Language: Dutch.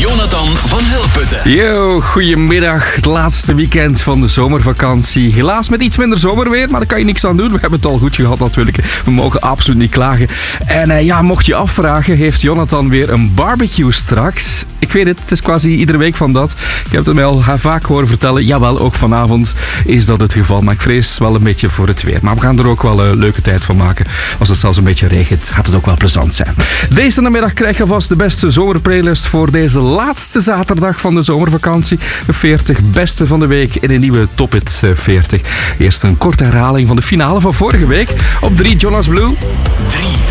Jonathan van Helputten. Yo, goedemiddag. Het laatste weekend van de zomervakantie. Helaas met iets minder zomerweer, maar daar kan je niks aan doen. We hebben het al goed gehad natuurlijk. We mogen absoluut niet klagen. En mocht je afvragen, heeft Jonathan weer een barbecue straks? Ik weet het is quasi iedere week van dat. Ik heb het mij al vaak horen vertellen. Jawel, ook vanavond is dat het geval. Maar ik vrees wel een beetje voor het weer. Maar we gaan er ook wel een leuke tijd van maken. Als het zelfs een beetje regent, gaat het ook wel plezant zijn. Deze namiddag krijg je vast de beste zomerplaylist voor deze laatste zaterdag van de zomervakantie. De 40 beste van de week in een nieuwe Top Hit 40. Eerst een korte herhaling van de finale van vorige week. Op 3 Jonas Blue. 3.